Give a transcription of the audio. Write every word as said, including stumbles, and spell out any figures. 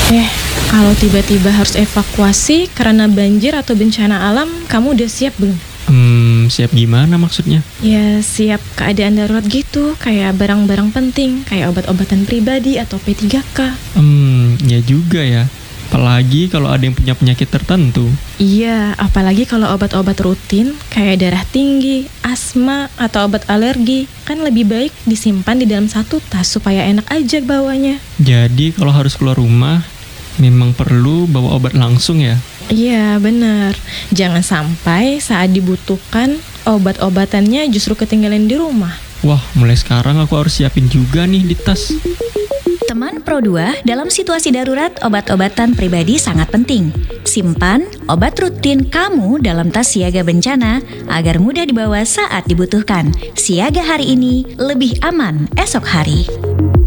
Eh, kalau tiba-tiba harus evakuasi karena banjir atau bencana alam, kamu udah siap belum? Hmm, siap gimana maksudnya? Ya, siap keadaan darurat gitu, kayak barang-barang penting, kayak obat-obatan pribadi atau P tiga K. Hmm, ya juga ya. Apalagi kalau ada yang punya penyakit tertentu. Iya, apalagi kalau obat-obat rutin, kayak darah tinggi, asma, atau obat alergi, kan lebih baik disimpan di dalam satu tas supaya enak aja bawanya. Jadi kalau harus keluar rumah, memang perlu bawa obat langsung ya? Iya, benar. Jangan sampai saat dibutuhkan, obat-obatannya justru ketinggalan di rumah. Wah, mulai sekarang aku harus siapin juga nih di tas. Teman Pro dua, dalam situasi darurat, obat-obatan pribadi sangat penting. Simpan obat rutin kamu dalam tas siaga bencana agar mudah dibawa saat dibutuhkan. Siaga hari ini, lebih aman esok hari.